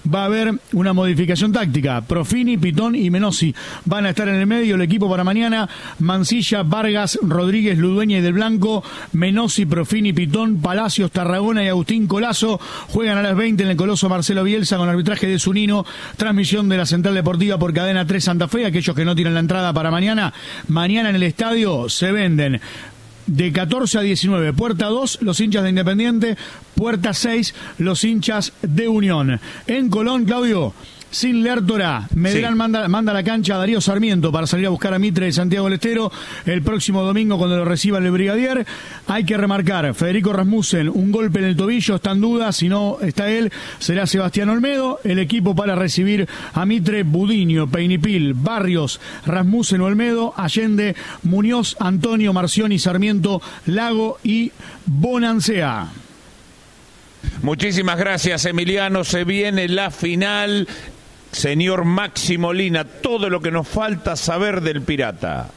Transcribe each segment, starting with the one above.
va a haber una modificación táctica. Profini, Pitón y Menossi van a estar en el medio. El equipo para mañana: Mancilla, Vargas, Rodríguez, Ludueña y Del Blanco, Menossi, Profini, Pitón, Palacios, Tarragona y Agustín Colazo. Juegan a las 20 en el Coloso Marcelo Bielsa con arbitraje de Zunino. Transmisión de la Central Deportiva por Cadena 3 Santa Fe. Aquellos que no tienen la entrada para mañana en el estadio se venden de 14 a 19. Puerta 2, los hinchas de Independiente. Puerta 6, los hinchas de Unión. En Colón, Claudio, sin Lertora, Medellín sí. manda a la cancha a Darío Sarmiento para salir a buscar a Mitre de Santiago del Estero el próximo domingo cuando lo reciba el Brigadier. Hay que remarcar, Federico Rasmussen, un golpe en el tobillo, está en duda, si no está él, será Sebastián Olmedo. El equipo para recibir a Mitre: Budiño, Peinipil, Barrios, Rasmussen, Olmedo, Allende, Muñoz, Antonio, Marcioni, Sarmiento, Lago y Bonancea. Muchísimas gracias, Emiliano. Se viene la final. Señor Maxi Molina, todo lo que nos falta saber del Pirata.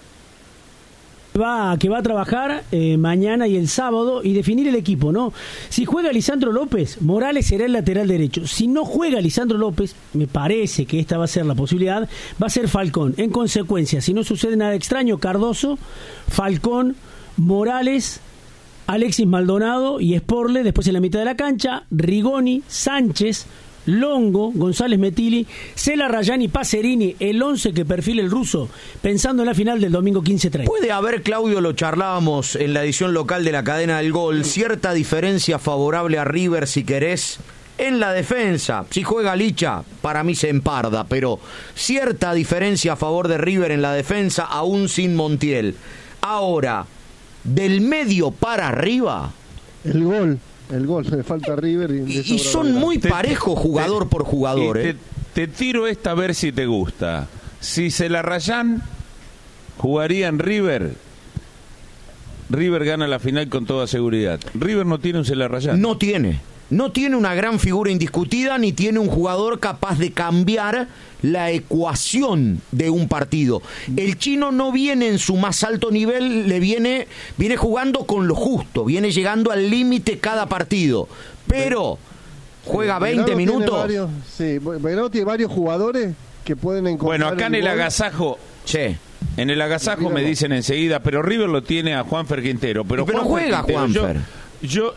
Que va a trabajar mañana y el sábado y definir el equipo, ¿no? Si juega Lisandro López, Morales será el lateral derecho. Si no juega Lisandro López, me parece que esta va a ser la posibilidad, va a ser Falcón. En consecuencia, si no sucede nada extraño, Cardoso, Falcón, Morales, Alexis Maldonado y Sporle. Después en la mitad de la cancha, Rigoni, Sánchez, Longo, González Metilli, Cela, Rayani, Pacerini, el 11 que perfila el ruso, pensando en la final del domingo 15-30. Puede haber, Claudio, lo charlábamos en la edición local de la cadena del gol, cierta diferencia favorable a River, si querés, en la defensa. Si juega Licha, para mí se emparda, pero cierta diferencia a favor de River en la defensa, aún sin Montiel. Ahora, del medio para arriba, el gol, le falta a River. Y son muy parejos jugador por jugador. Te tiro esta a ver si te gusta. Si Celarrayán jugaría en River, River gana la final con toda seguridad. River no tiene un Celarrayán. No tiene una gran figura indiscutida, ni tiene un jugador capaz de cambiar la ecuación de un partido. El chino no viene en su más alto nivel, viene jugando con lo justo, viene llegando al límite cada partido, pero juega 20 minutos. Belgrano tiene varios jugadores que pueden encontrar. Bueno, acá en el agasajo, en el agasajo me dicen enseguida, pero River lo tiene a Juanfer Quintero, pero juega Juanfer. Yo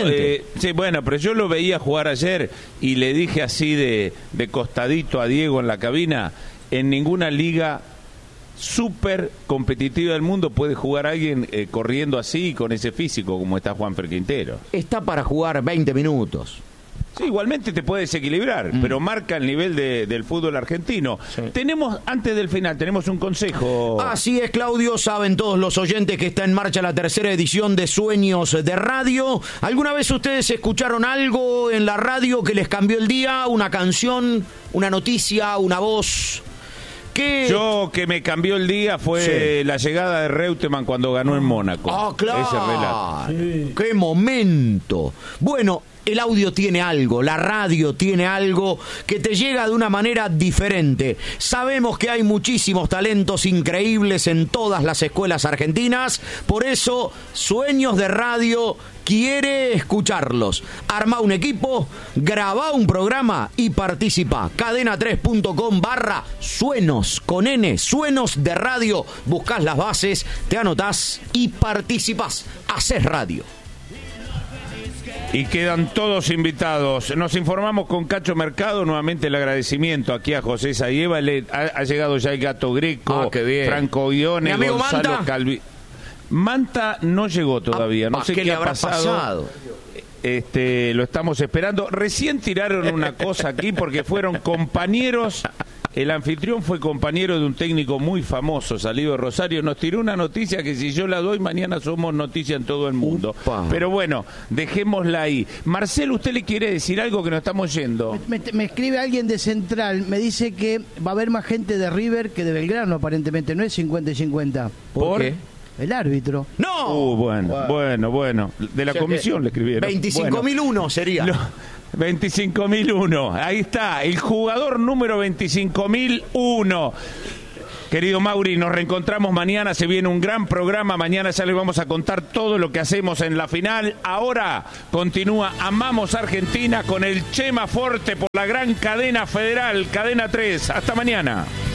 lo veía jugar ayer y le dije así de costadito a Diego en la cabina: en ninguna liga súper competitiva del mundo puede jugar alguien corriendo así con ese físico como está Juanfer Quintero. Está para jugar 20 minutos. Sí, igualmente te puedes equilibrar, pero marca el nivel del fútbol argentino. Sí. Antes del final, tenemos un consejo. Así es, Claudio, saben todos los oyentes que está en marcha la tercera edición de Sueños de Radio. ¿Alguna vez ustedes escucharon algo en la radio que les cambió el día? ¿Una canción, una noticia, una voz? Yo, que me cambió el día fue la llegada de Reutemann cuando ganó en Mónaco. ¡Ah, claro! Ese relato. Sí. ¡Qué momento! Bueno, el audio tiene algo, la radio tiene algo que te llega de una manera diferente. Sabemos que hay muchísimos talentos increíbles en todas las escuelas argentinas, por eso Sueños de Radio quiere escucharlos. Armá un equipo, grabá un programa y participa. cadena3.com/suenos con N, Suenos de Radio. Buscás las bases, te anotás y participás. Hacés radio. Y quedan todos invitados. Nos informamos con Cacho Mercado. Nuevamente el agradecimiento aquí a José Sayeva. Ha llegado ya el Gato Greco, Franco Guione, Gonzalo Calvi. Manta no llegó todavía. No sé qué le habrá pasado. Lo estamos esperando. Recién tiraron una cosa aquí porque fueron compañeros. El anfitrión fue compañero de un técnico muy famoso, salido de Rosario. Nos tiró una noticia que si yo la doy, mañana somos noticia en todo el mundo. Pero bueno, dejémosla ahí. Marcelo, ¿usted le quiere decir algo que nos estamos yendo? Me escribe alguien de Central, me dice que va a haber más gente de River que de Belgrano, aparentemente. No es 50 y 50. ¿Por qué? El árbitro. ¡No! Bueno. De la comisión le escribieron. 25.001 sería. 25.001. Ahí está. El jugador número 25.001. Querido Mauri, nos reencontramos mañana, se viene un gran programa, mañana ya les vamos a contar todo lo que hacemos en la final. Ahora continúa Amamos Argentina con el Chema Forte por la gran cadena federal, Cadena 3. Hasta mañana.